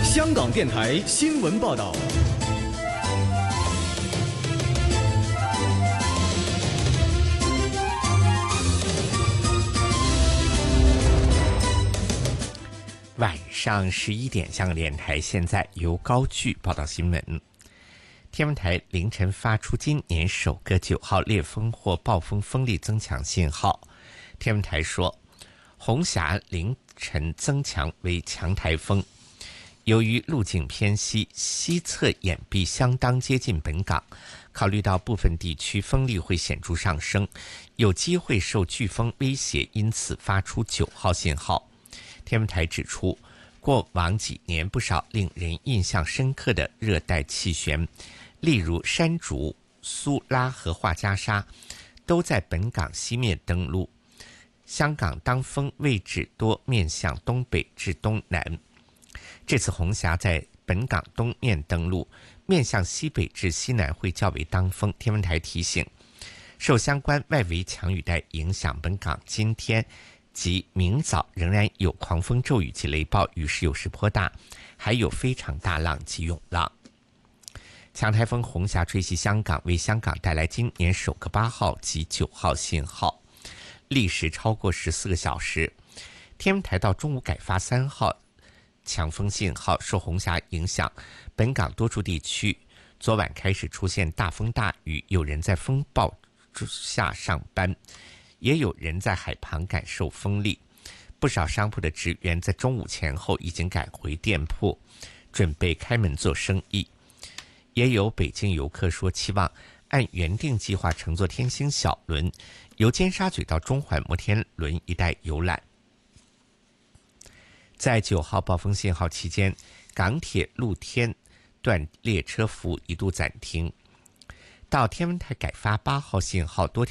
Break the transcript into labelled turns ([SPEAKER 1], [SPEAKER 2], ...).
[SPEAKER 1] 香港电台新闻报道。
[SPEAKER 2] 晚上11点，香港电台现在由高炬报道新闻。天文台凌晨发出今年首个9号烈风或暴风风力增强信号。天文台说，红霞凌晨增强为强台风，由于路径偏西，西侧眼壁相当接近本港，考虑到部分地区风力会显著上升，有机会受飓风威胁，因此发出9号信号。天文台指出，过往几年不少令人印象深刻的热带气旋，例如山竹、苏拉和画家沙，都在本港西面登陆。香港当风位置多面向东北至东南，这次红霞在本港东面登陆，面向西北至西南会较为当风。天文台提醒，受相关外围强雨带影响，本港今天及明早仍然有狂风骤雨及雷暴，雨势有时颇大，还有非常大浪及涌浪。强台风红霞吹袭香港，为香港带来今年首个8号及9号信号，历时超过14个小时。天文台到中午改发3号强风信号。受红霞影响，本港多处地区昨晚开始出现大风大雨，有人在风暴下上班，也有人在海旁感受风力。不少商铺的职员在中午前后已经赶回店铺，准备开门做生意。也有北京游客说，期望按原定计划乘坐天星小轮，由尖沙咀到中环摩天轮一带游览。在9号暴风信号期间，港铁露天段列车服务一度暂停。到天文台改发8号信号，多